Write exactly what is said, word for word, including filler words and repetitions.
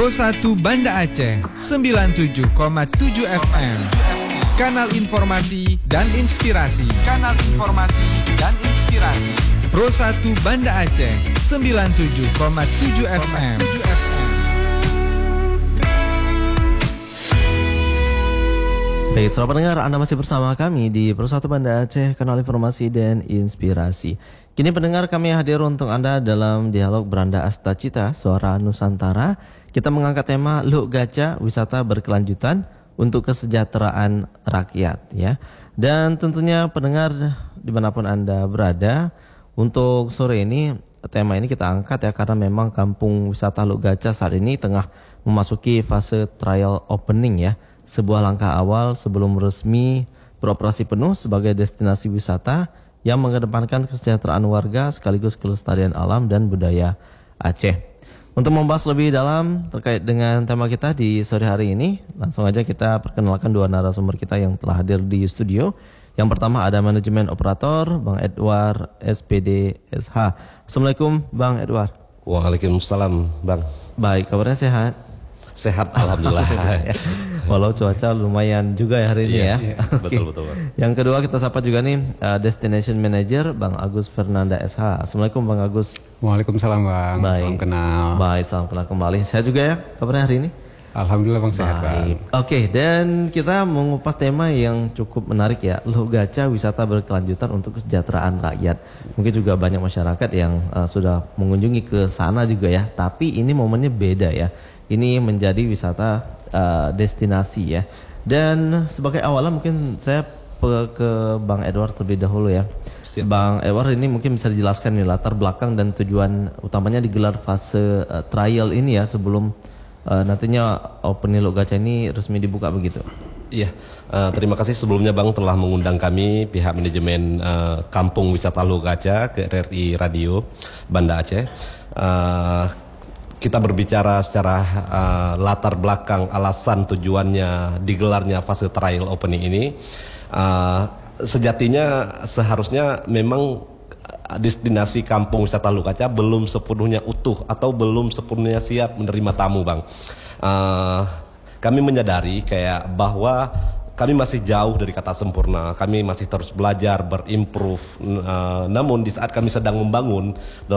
Pro satu Banda Aceh sembilan puluh tujuh koma tujuh F M. Kanal informasi dan inspirasi. Kanal informasi dan inspirasi. Pro satu Banda Aceh sembilan puluh tujuh koma tujuh F M. Baik, saudara pendengar, Anda masih bersama kami di Pro satu Banda Aceh, kanal informasi dan inspirasi. Kini pendengar, kami hadir untuk Anda dalam dialog Beranda Astacita, Suara Nusantara. Kita mengangkat tema Luk Gaca, wisata berkelanjutan untuk kesejahteraan rakyat, ya. Dan tentunya pendengar dimanapun Anda berada, untuk sore ini tema ini kita angkat ya, karena memang Kampung Wisata Luk Gaca saat ini tengah memasuki fase trial opening ya. Sebuah langkah awal sebelum resmi beroperasi penuh sebagai destinasi wisata yang mengedepankan kesejahteraan warga sekaligus kelestarian alam dan budaya Aceh. Untuk membahas lebih dalam terkait dengan tema kita di sore hari ini, langsung aja kita perkenalkan dua narasumber kita yang telah hadir di studio. Yang pertama ada manajemen operator Bang Edward S P D S H. Assalamualaikum Bang Edward. Waalaikumsalam Bang. Baik, kabarnya sehat? Sehat alhamdulillah. Walau cuaca lumayan juga ya hari ini iya, ya. Iya, okay. Betul betul. Bang. Yang kedua kita sapa juga nih uh, Destination Manager Bang Agus Fernanda S H. Assalamualaikum Bang Agus. Waalaikumsalam Bang. Baik. Salam kenal. Baik, salam kenal kembali. Sehat juga ya kabarnya hari ini? Alhamdulillah Bang, sehat Bang. Oke, okay, dan kita mengupas tema yang cukup menarik ya, Luk Gaca, wisata berkelanjutan untuk kesejahteraan rakyat. Mungkin juga banyak masyarakat yang uh, sudah mengunjungi ke sana juga ya, tapi ini momennya beda ya. Ini menjadi wisata uh, destinasi ya. Dan sebagai awalan mungkin saya pe- ke Bang Edward terlebih dahulu ya. Siap. Bang Edward, ini mungkin bisa dijelaskan nih latar belakang dan tujuan utamanya digelar fase uh, trial ini ya sebelum uh, nantinya opening Luk Gaca ini resmi dibuka begitu. Iya, uh, terima kasih sebelumnya Bang telah mengundang kami pihak manajemen uh, Kampung Wisata Luk Gaca ke R R I Radio Banda Aceh. Uh, Kita berbicara secara uh, latar belakang alasan tujuannya digelarnya fase trial opening ini. Uh, sejatinya seharusnya memang destinasi Kampung Wisata Luk Gaca belum sepenuhnya utuh atau belum sepenuhnya siap menerima tamu Bang. Uh, kami menyadari kayak bahwa kami masih jauh dari kata sempurna. Kami masih terus belajar, berimprove. Uh, namun di saat kami sedang membangun